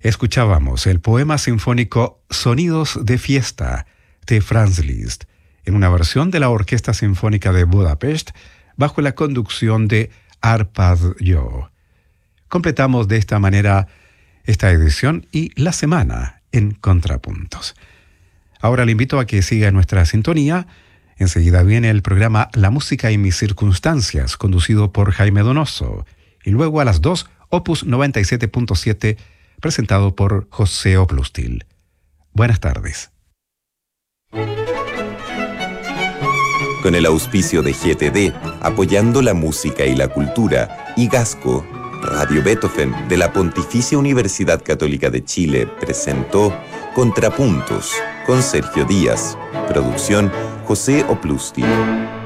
Escuchábamos el poema sinfónico Sonidos de Fiesta de Franz Liszt, en una versión de la Orquesta Sinfónica de Budapest, bajo la conducción de Arpadio. Completamos de esta manera esta edición y la semana en Contrapuntos. Ahora le invito a que siga nuestra sintonía. Enseguida viene el programa La Música y mis Circunstancias, conducido por Jaime Donoso. Y luego a las 2, Opus 97.7, presentado por José Oplustil. Buenas tardes. Con el auspicio de GTD, apoyando la música y la cultura, y Gasco, Radio Beethoven de la Pontificia Universidad Católica de Chile presentó Contrapuntos con Sergio Díaz. Producción José Oplustil.